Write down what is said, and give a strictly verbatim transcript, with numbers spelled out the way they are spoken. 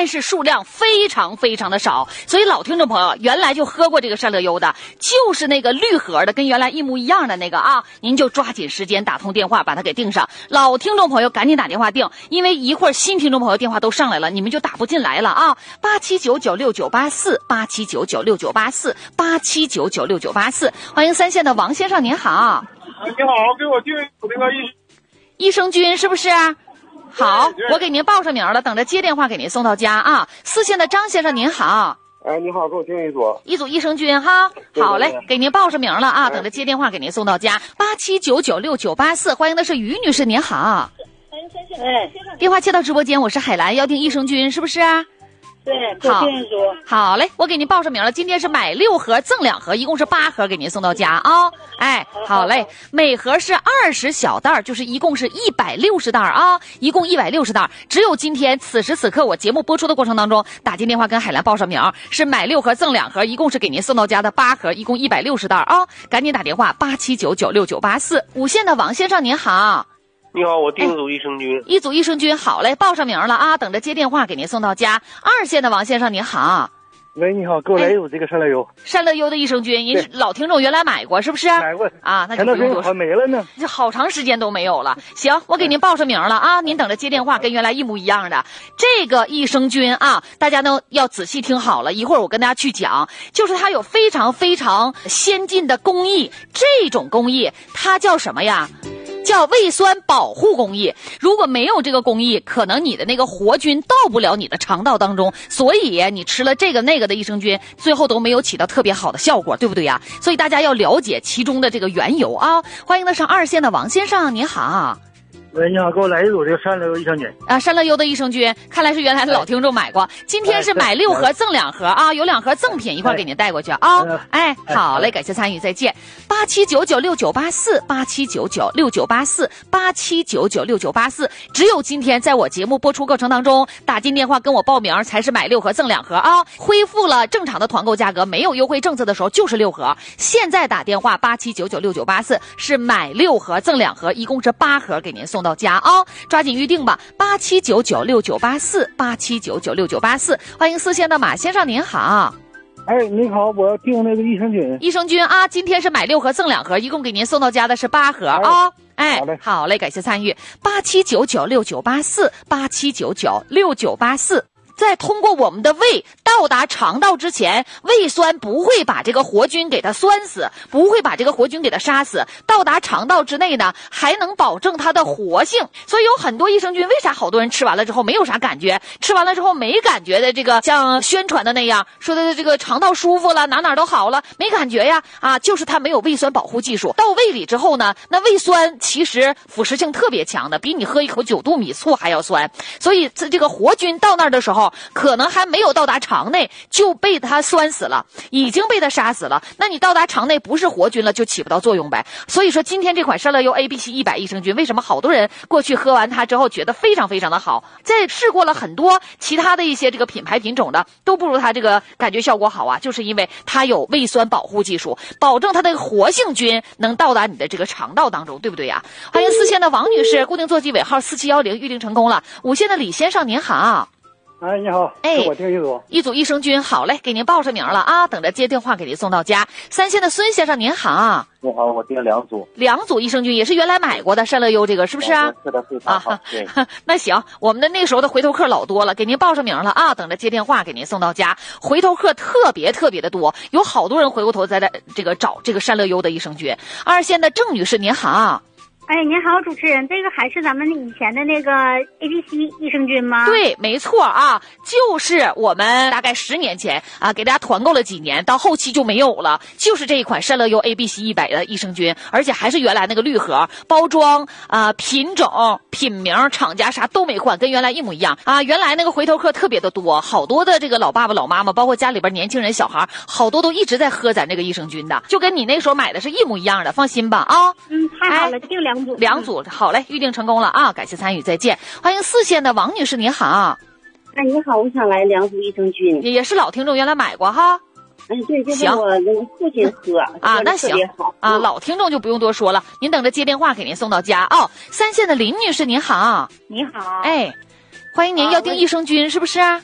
但是数量非常非常的少。所以老听众朋友原来就喝过这个善乐优的，就是那个绿盒的，跟原来一模一样的那个啊，您就抓紧时间打通电话把它给订上。老听众朋友赶紧打电话订，因为一会儿新听众朋友电话都上来了，你们就打不进来了啊。八七九九六九八四，八七九九六九八四，八七九九六九八四。欢迎三线的王先生，您好。 你好，给我订那个益益生菌是不是？好，我给您报上名了，等着接电话给您送到家啊。四线的张先生您好。 哎，你好，给我订一组一组益生菌哈。好嘞，给您报上名了啊，等着接电话给您送到家。八七九九六九八四，欢迎的是于女士，您好。 欢迎三线的电话接到直播间，我是海兰，要订益生菌是不是啊？ 对，给我订一组。 好嘞，我给您报上名了，今天是买六盒赠两盒，一共是八盒给您送到家啊。哎，好嘞，每盒是二十小袋，就是一共是一百六十袋啊，一共一百六十袋。只有今天此时此刻我节目播出的过程当中，打进电话跟海兰报上名，是买六盒赠两盒，一共是给您送到家的八盒，一共一百六十袋啊。赶紧打电话八七九九六九八四。五线的王先生您好。 你好，我订一组益生菌、 哎、一组益生菌。好嘞，报上名了啊，等着接电话给您送到家。二线的王先生您好。 喂，你好，给我来一组这个善乐优。 善乐优的益生菌，您是老听众，原来买过是不是？ 买过啊，那就不用多说， 好没了呢， 这好长时间都没有了。行，我给您报上名了啊，您等着接电话，跟原来一模一样的。这个益生菌啊，大家呢要仔细听好了，一会儿我跟大家去讲，就是它有非常非常先进的工艺，这种工艺它叫什么呀？叫胃酸保护工艺。如果没有这个工艺，可能你的那个活菌到不了你的肠道当中，所以你吃了这个那个的益生菌，最后都没有起到特别好的效果，对不对呀？所以大家要了解其中的这个缘由啊。欢迎的上二线的王先生，你好。 喂，你好，给我来一组这个善乐优益生菌啊，善乐优的益生菌，看来是原来的老听众买过。今天是买六盒赠两盒啊，有两盒赠品一块给您带过去啊。哎，好嘞，感谢参与，再见。八七九九六九八四，八七九九六九八四，八七九九六九八四。只有今天在我节目播出过程当中打进电话跟我报名，才是买六盒赠两盒啊。恢复了正常的团购价格，没有优惠政策的时候就是六盒。现在打电话八七九九六九八四是买六盒赠两盒，一共是八盒给您送到家啊，抓紧预定吧，八七九九六九八四，八七九九六九八四。欢迎四线的马先生，您好。 哎，你好，我要订那个益生菌。 益生菌啊，今天是买六盒赠两盒，一共给您送到家的是八盒啊。哎，好嘞，好嘞，感谢参与，八七九九六九八四，八七九九六九八四。在通过我们的胃到达肠道之前，胃酸不会把这个活菌给它酸死，不会把这个活菌给它杀死。到达肠道之内呢，还能保证它的活性。所以有很多益生菌，为啥好多人吃完了之后没有啥感觉？吃完了之后没感觉的，这个像宣传的那样说的这个肠道舒服了，哪哪都好了，没感觉呀啊，就是它没有胃酸保护技术。到胃里之后呢，那胃酸其实腐蚀性特别强的，比你喝一口九度米醋还要酸。所以这个活菌到那儿的时候，可能还没有到达肠内就被它酸死了，已经被它杀死了。那你到达肠内不是活菌了，就起不到作用呗。所以说今天这款善乐优 A B C 一百益生菌，为什么好多人过去喝完它之后觉得非常非常的好？在试过了很多其他的一些这个品牌品种的，都不如它这个感觉效果好啊，就是因为它有胃酸保护技术，保证它的活性菌能到达你的这个肠道当中，对不对呀？欢迎四线的王女士，固定座机尾号四七一零，预定成功了。五线的李先生您好。 哎，你好， 哎， 我订一组， 一组益生菌，好嘞，给您报上名了啊，等着接电话给您送到家。三线的孙先生您好。 你好，我订两组， 两组益生菌也是原来买过的善乐优这个是不是啊？ 是的，非常好。啊、对， 那行，我们的那时候的回头客老多了，给您报上名了啊，等着接电话给您送到家。回头客特别特别的多，有好多人回过头在这个找这个善乐优的益生菌。二线的郑女士您好。 哎，您好，主持人，这个还是咱们以前的那个 A B C 益生菌吗？ 对，没错啊，就是我们大概十年前啊，给大家团购了几年，到后期就没有了，就是这一款善乐优 A B C 一百的益生菌，而且还是原来那个绿盒，包装啊、呃、品种、品名、厂家啥都没换，跟原来一模一样啊。原来那个回头客特别的多，好多的这个老爸爸、老妈妈，包括家里边年轻人、小孩，好多都一直在喝咱这个益生菌的，就跟你那时候买的是一模一样的，放心吧啊。 嗯，太好了，定两。 两组，好嘞，预定成功了啊！感谢参与，再见。欢迎四线的王女士，您好。 哎，你好，我想来两组益生菌， 也是老听众，原来买过哈。 哎，对，就是我那个父亲喝啊，那行啊，老听众就不用多说了，您等着接电话给您送到家哦。三线的林女士，您好。 你好。 哎，欢迎您，要订益生菌是不是啊？